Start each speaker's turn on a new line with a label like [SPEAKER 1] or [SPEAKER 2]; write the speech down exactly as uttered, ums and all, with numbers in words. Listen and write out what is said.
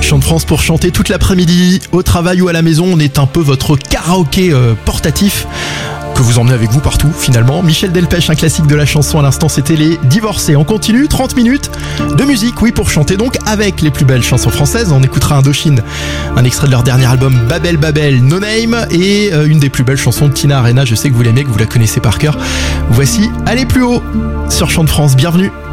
[SPEAKER 1] Chant de France pour chanter toute l'après-midi, au travail ou à la maison. On est un peu votre karaoké euh, portatif que vous emmenez avec vous partout finalement. Michel Delpech, un classique de la chanson à l'instant, c'était Les Divorcés. On continue, trente minutes de musique, oui, pour chanter donc avec les plus belles chansons françaises. On écoutera Indochine, un extrait de leur dernier album Babel Babel, No Name, et euh, une des plus belles chansons de Tina Arena. Je sais que vous l'aimez, que vous la connaissez par cœur. Voici Aller plus haut sur Chant de France, bienvenue.